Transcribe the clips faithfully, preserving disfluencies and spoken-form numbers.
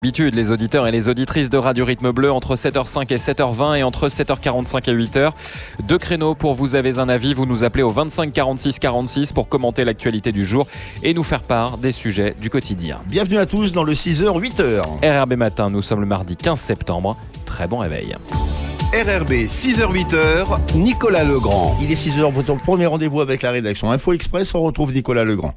Habitude, les auditeurs et les auditrices de Radio Rythme Bleu entre sept heures cinq et sept heures vingt et entre sept heures quarante-cinq et huit heures. Deux créneaux pour vous avez un avis. Vous nous appelez au vingt-cinq quarante-six quarante-six pour commenter l'actualité du jour et nous faire part des sujets du quotidien. Bienvenue à tous dans le six heures huit heures. R R B Matin, nous sommes le mardi quinze septembre. Très bon réveil. R R B six heures huit heures, Nicolas Legrand. Il est six heures, votre premier rendez-vous avec la rédaction Info Express. On retrouve Nicolas Legrand.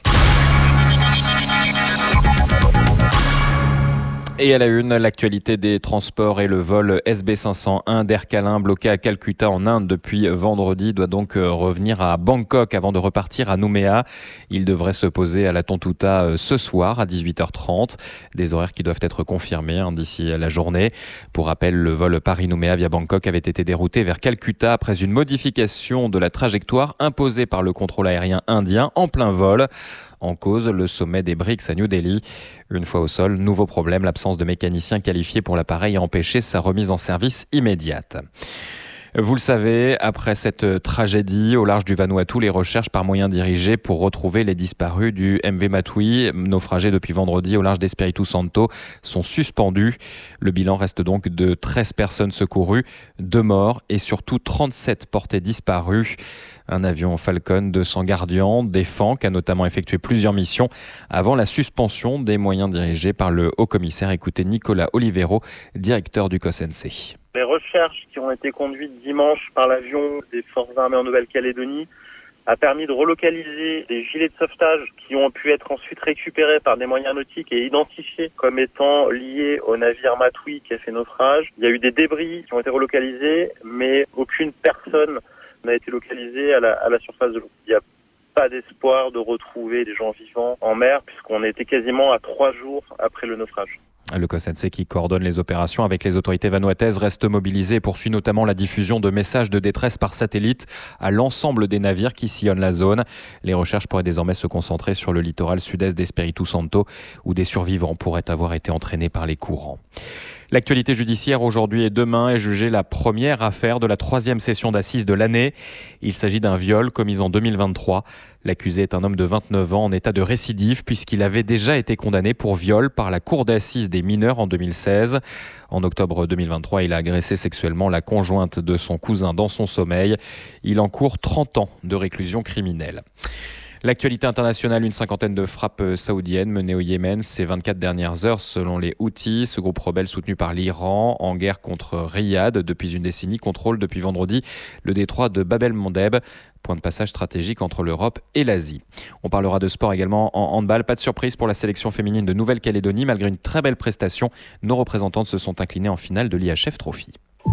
Et à la une, l'actualité des transports et le vol S B cinq cent un d'Air Calin bloqué à Calcutta en Inde depuis vendredi doit donc revenir à Bangkok avant de repartir à Nouméa. Il devrait se poser à la Tontouta ce soir à dix-huit heures trente. Des horaires qui doivent être confirmés hein, d'ici la journée. Pour rappel, le vol Paris-Nouméa via Bangkok avait été dérouté vers Calcutta après une modification de la trajectoire imposée par le contrôle aérien indien en plein vol. En cause, le sommet des B R I C S à New Delhi. Une fois au sol, nouveau problème, l'absence de mécaniciens qualifiés pour l'appareil a empêché sa remise en service immédiate. Vous le savez, après cette tragédie au large du Vanuatu, les recherches par moyens dirigés pour retrouver les disparus du M V Matui, naufragé depuis vendredi au large d'Espiritu Santo, sont suspendues. Le bilan reste donc de treize personnes secourues, deux morts et surtout trente-sept portés disparus. Un avion Falcon deux cents Guardian défend qu'a notamment effectué plusieurs missions avant la suspension des moyens dirigés par le haut-commissaire. Écoutez Nicolas Olivero, directeur du C O S N C. Les recherches qui ont été conduites dimanche par l'avion des forces armées en Nouvelle-Calédonie a permis de relocaliser des gilets de sauvetage qui ont pu être ensuite récupérés par des moyens nautiques et identifiés comme étant liés au navire Matui qui a fait naufrage. Il y a eu des débris qui ont été relocalisés, mais aucune personne n'a été localisée à la, à la surface de l'eau. Il n'y a pas d'espoir de retrouver des gens vivants en mer puisqu'on était quasiment à trois jours après le naufrage. Le C O S N C qui coordonne les opérations avec les autorités vanuataises reste mobilisé et poursuit notamment la diffusion de messages de détresse par satellite à l'ensemble des navires qui sillonnent la zone. Les recherches pourraient désormais se concentrer sur le littoral sud-est d'Espiritu Santo où des survivants pourraient avoir été entraînés par les courants. L'actualité judiciaire aujourd'hui et demain est jugée la première affaire de la troisième session d'assises de l'année. Il s'agit d'un viol commis en deux mille vingt-trois. L'accusé est un homme de vingt-neuf ans en état de récidive puisqu'il avait déjà été condamné pour viol par la cour d'assises des mineurs en deux mille seize. En octobre deux mille vingt-trois, il a agressé sexuellement la conjointe de son cousin dans son sommeil. Il encourt trente ans de réclusion criminelle. L'actualité internationale, une cinquantaine de frappes saoudiennes menées au Yémen ces vingt-quatre dernières heures selon les Houthis. Ce groupe rebelle soutenu par l'Iran en guerre contre Riyad depuis une décennie contrôle depuis vendredi le détroit de Bab el-Mandeb, point de passage stratégique entre l'Europe et l'Asie. On parlera de sport également en handball. Pas de surprise pour la sélection féminine de Nouvelle-Calédonie. Malgré une très belle prestation, nos représentantes se sont inclinées en finale de l'I H F Trophy.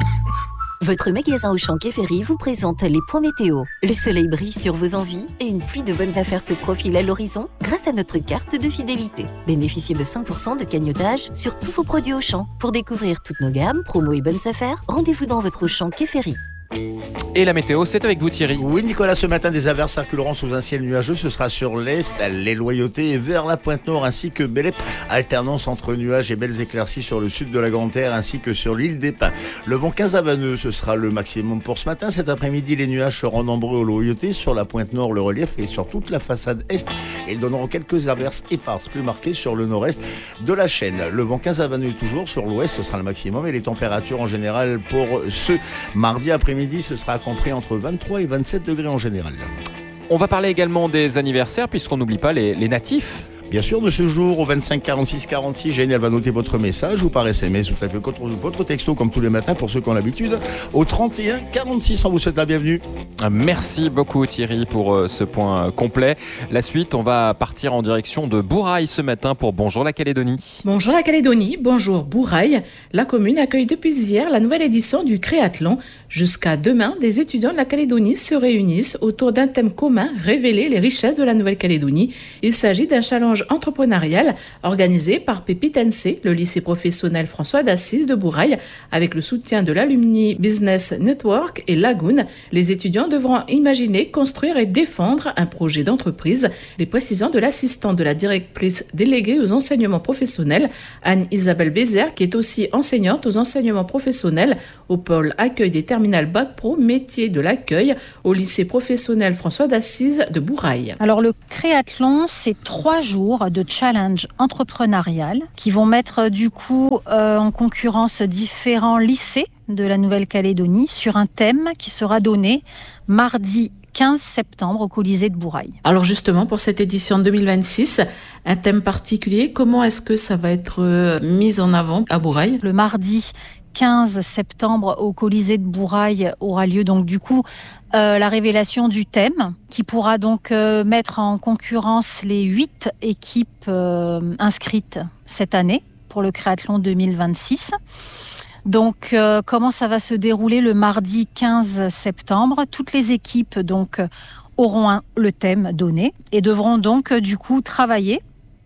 Votre magasin Auchan Quai Ferry vous présente les points météo. Le soleil brille sur vos envies et une pluie de bonnes affaires se profile à l'horizon grâce à notre carte de fidélité. Bénéficiez de cinq pour cent de cagnotage sur tous vos produits Auchan. Pour découvrir toutes nos gammes, promos et bonnes affaires, rendez-vous dans votre Auchan Quai Ferry. Et la météo, c'est avec vous Thierry. Oui Nicolas, ce matin des averses circuleront sous un ciel nuageux. Ce sera sur l'est, les Loyautés et vers la Pointe-Nord ainsi que Bélep. Alternance entre nuages et belles éclaircies sur le sud de la Grande-Terre ainsi que sur l'île des Pins. Le vent quinze à vingt-deux, ce sera le maximum pour ce matin. Cet après-midi, les nuages seront nombreux aux Loyautés. Sur la Pointe-Nord, le relief est sur toute la façade est. Ils donneront quelques averses éparses plus marquées sur le nord-est de la chaîne. Le vent quinze à vingt-deux toujours sur l'ouest, ce sera le maximum. Et les températures en général pour ce mardi après-midi, ce sera compris entre vingt-trois et vingt-sept degrés en général. On va parler également des anniversaires puisqu'on n'oublie pas les, les natifs. Bien sûr, de ce jour au vingt-cinq quarante-six quarante-six, Génial va noter votre message ou par S M S ou tapez votre texto comme tous les matins pour ceux qui ont l'habitude au trente et un quarante-six. On vous souhaite la bienvenue. Merci beaucoup Thierry pour ce point complet. La suite, on va partir en direction de Bourail ce matin pour Bonjour la Calédonie. Bonjour la Calédonie, bonjour Bourail. La commune accueille depuis hier la nouvelle édition du Créathlon. Jusqu'à demain, des étudiants de la Calédonie se réunissent autour d'un thème commun, révéler les richesses de la Nouvelle-Calédonie. Il s'agit d'un challenge entrepreneurial organisé par Pépite N C, le lycée professionnel François d'Assise de Bourail, avec le soutien de l'Alumni Business Network et Lagoon. Les étudiants devront imaginer, construire et défendre un projet d'entreprise. Les précisions de l'assistante de la directrice déléguée aux enseignements professionnels, Anne-Isabelle Bézère, qui est aussi enseignante aux enseignements professionnels au pôle accueil des terminales Bac Pro métier de l'accueil au lycée professionnel François d'Assise de Bourail. Alors le créathlon, c'est trois jours jours de challenge entrepreneurial qui vont mettre du coup euh, en concurrence différents lycées de la Nouvelle-Calédonie sur un thème qui sera donné mardi quinze septembre au Colisée de Bourail. Alors justement, pour cette édition deux mille vingt-six, un thème particulier, comment est-ce que ça va être mis en avant à Bourail ? Le mardi quinze septembre au Colisée de Bourail aura lieu donc du coup euh, la révélation du thème qui pourra donc euh, mettre en concurrence les huit équipes euh, inscrites cette année pour le Créathlon deux mille vingt-six. Donc, euh, comment ça va se dérouler le mardi quinze septembre ? Toutes les équipes donc auront un, le thème donné et devront donc du coup travailler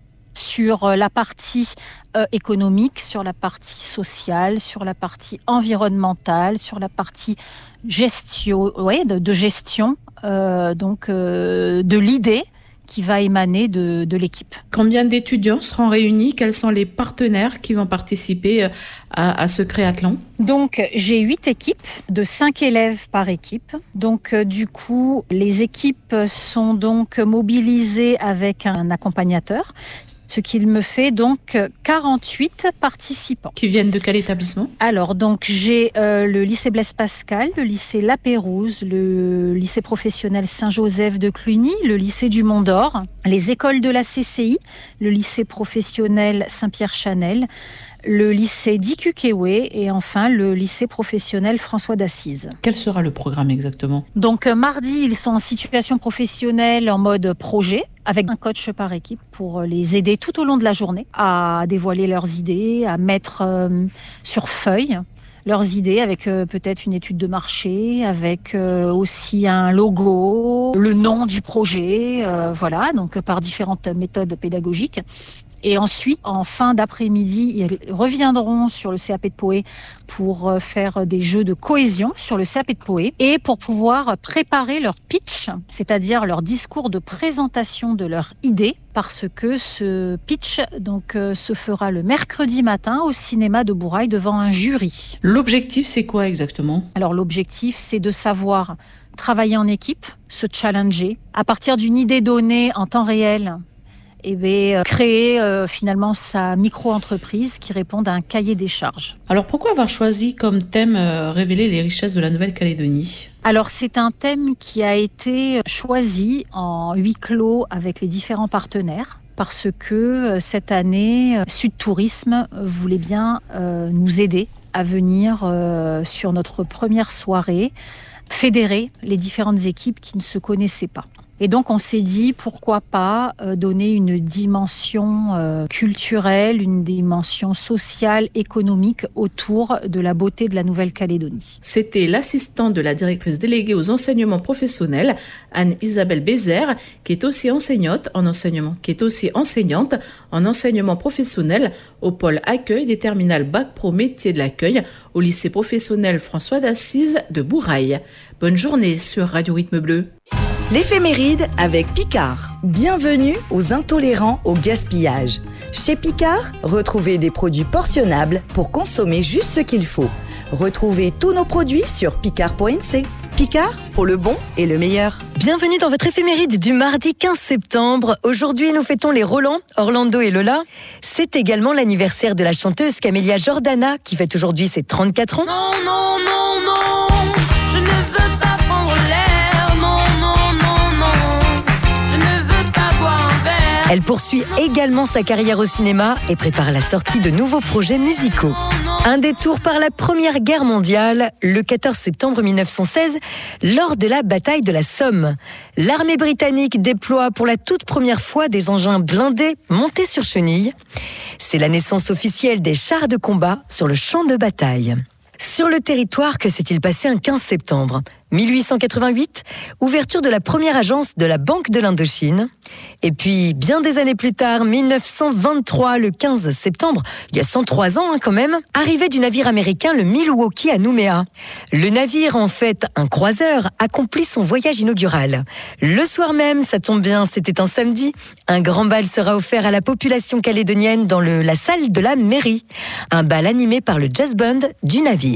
sur la partie euh, économique, sur la partie sociale, sur la partie environnementale, sur la partie gestion, ouais, de, de gestion, euh, donc euh, de l'idée qui va émaner de, de l'équipe. Combien d'étudiants seront réunis ? Quels sont les partenaires qui vont participer à, à ce créathlon ? Donc, j'ai huit équipes, de cinq élèves par équipe. Donc, euh, du coup, les équipes sont donc mobilisées avec un accompagnateur, ce qui me fait donc quarante-huit participants. Qui viennent de quel établissement ? Alors, donc, j'ai euh, le lycée Blaise Pascal, le lycée La Pérouse, le lycée professionnel Saint-Joseph de Cluny, le lycée du Mont d'Or, les écoles de la C C I, le lycée professionnel Saint-Pierre-Chanel, le lycée d'Ikukewe et enfin le lycée professionnel François d'Assise. Quel sera le programme exactement ? Donc mardi, ils sont en situation professionnelle en mode projet avec un coach par équipe pour les aider tout au long de la journée à dévoiler leurs idées, à mettre euh, sur feuille leurs idées avec euh, peut-être une étude de marché, avec euh, aussi un logo, le nom du projet, euh, voilà, donc par différentes méthodes pédagogiques. Et ensuite, en fin d'après-midi, ils reviendront sur le C A P de Poé pour faire des jeux de cohésion sur le C A P de Poé et pour pouvoir préparer leur pitch, c'est-à-dire leur discours de présentation de leur idée, parce que ce pitch donc, euh, se fera le mercredi matin au cinéma de Bourail devant un jury. L'objectif, c'est quoi exactement ? Alors l'objectif, c'est de savoir travailler en équipe, se challenger, à partir d'une idée donnée en temps réel, et bien, créer euh, finalement sa micro-entreprise qui réponde à un cahier des charges. Alors pourquoi avoir choisi comme thème euh, révéler les richesses de la Nouvelle-Calédonie ? Alors c'est un thème qui a été choisi en huis clos avec les différents partenaires parce que euh, cette année, Sud Tourisme voulait bien euh, nous aider à venir euh, sur notre première soirée, fédérer les différentes équipes qui ne se connaissaient pas. Et donc on s'est dit pourquoi pas euh, donner une dimension euh, culturelle, une dimension sociale, économique autour de la beauté de la Nouvelle-Calédonie. C'était l'assistante de la directrice déléguée aux enseignements professionnels, Anne-Isabelle Bézère, qui est aussi enseignante en enseignement, qui est aussi enseignante en enseignement professionnel au pôle accueil des terminales Bac Pro métiers de l'accueil au lycée professionnel François d'Assise de Bourail. Bonne journée sur Radio Rythme Bleu. L'éphéméride avec Picard. Bienvenue aux intolérants au gaspillage. Chez Picard, retrouvez des produits portionnables pour consommer juste ce qu'il faut. Retrouvez tous nos produits sur picard point n c. Picard, pour le bon et le meilleur. Bienvenue dans votre éphéméride du mardi quinze septembre. Aujourd'hui, nous fêtons les Roland, Orlando et Lola. C'est également l'anniversaire de la chanteuse Camélia Jordana, qui fête aujourd'hui ses trente-quatre ans. Non, non, non, non, je ne veux pas prendre l'air. Non, non, non, non, je ne veux pas boire un verre. Elle poursuit également sa carrière au cinéma et prépare la sortie de nouveaux projets musicaux. Un détour par la Première Guerre mondiale, le quatorze septembre mille neuf cent seize, lors de la bataille de la Somme. L'armée britannique déploie pour la toute première fois des engins blindés montés sur chenilles. C'est la naissance officielle des chars de combat sur le champ de bataille. Sur le territoire, que s'est-il passé un quinze septembre mille huit cent quatre-vingt-huit, ouverture de la première agence de la Banque de l'Indochine. Et puis, bien des années plus tard, mille neuf cent vingt-trois, le quinze septembre, il y a cent trois ans hein, quand même, arrivée du navire américain le Milwaukee à Nouméa. Le navire, en fait, un croiseur, accomplit son voyage inaugural. Le soir même, ça tombe bien, c'était un samedi, un grand bal sera offert à la population calédonienne dans le, la salle de la mairie. Un bal animé par le jazz band du navire.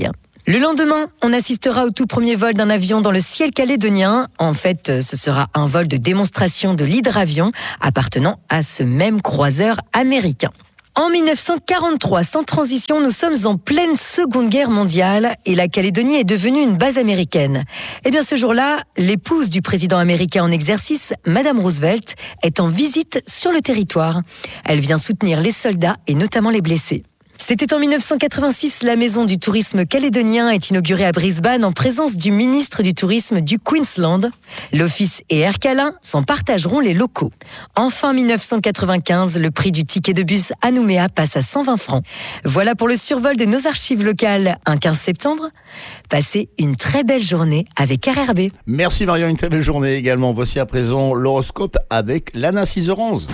Le lendemain, on assistera au tout premier vol d'un avion dans le ciel calédonien. En fait, ce sera un vol de démonstration de l'hydravion appartenant à ce même croiseur américain. En dix-neuf cent quarante-trois, sans transition, nous sommes en pleine Seconde Guerre mondiale et la Calédonie est devenue une base américaine. Eh bien, ce jour-là, l'épouse du président américain en exercice, Madame Roosevelt, est en visite sur le territoire. Elle vient soutenir les soldats et notamment les blessés. C'était en dix-neuf cent quatre-vingt-six, la maison du tourisme calédonien est inaugurée à Brisbane en présence du ministre du tourisme du Queensland. L'Office et Air Calin s'en partageront les locaux. Enfin, dix-neuf cent quatre-vingt-quinze, le prix du ticket de bus à Nouméa passe à cent vingt francs. Voilà pour le survol de nos archives locales un quinze septembre. Passez une très belle journée avec R R B. Merci Marion, une très belle journée également. Voici à présent l'horoscope avec Lana six heures onze.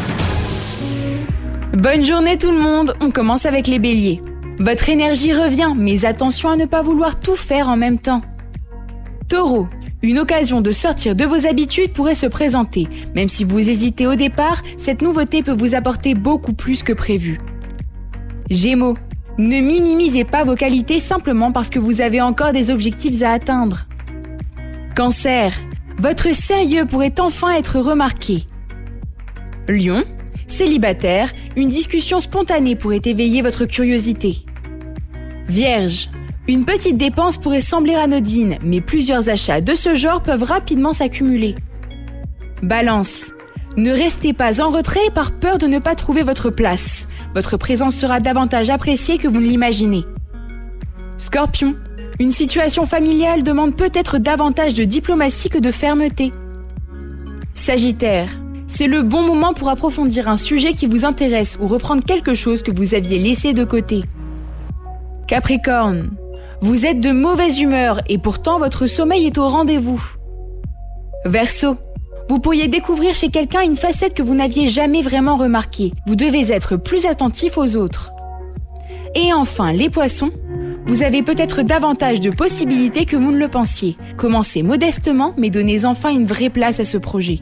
Bonne journée tout le monde, on commence avec les béliers. Votre énergie revient, mais attention à ne pas vouloir tout faire en même temps. Taureau, une occasion de sortir de vos habitudes pourrait se présenter. Même si vous hésitez au départ, cette nouveauté peut vous apporter beaucoup plus que prévu. Gémeaux, ne minimisez pas vos qualités simplement parce que vous avez encore des objectifs à atteindre. Cancer, votre sérieux pourrait enfin être remarqué. Lion, célibataire, une discussion spontanée pourrait éveiller votre curiosité. Vierge, une petite dépense pourrait sembler anodine, mais plusieurs achats de ce genre peuvent rapidement s'accumuler. Balance, ne restez pas en retrait par peur de ne pas trouver votre place. Votre présence sera davantage appréciée que vous ne l'imaginez. Scorpion, une situation familiale demande peut-être davantage de diplomatie que de fermeté. Sagittaire, c'est le bon moment pour approfondir un sujet qui vous intéresse ou reprendre quelque chose que vous aviez laissé de côté. Capricorne, vous êtes de mauvaise humeur et pourtant votre sommeil est au rendez-vous. Verseau, vous pourriez découvrir chez quelqu'un une facette que vous n'aviez jamais vraiment remarquée. Vous devez être plus attentif aux autres. Et enfin, les poissons, vous avez peut-être davantage de possibilités que vous ne le pensiez. Commencez modestement, mais donnez enfin une vraie place à ce projet.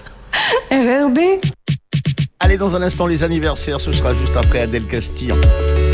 R R B. Allez, dans un instant, les anniversaires, ce sera juste après Adèle Castillon.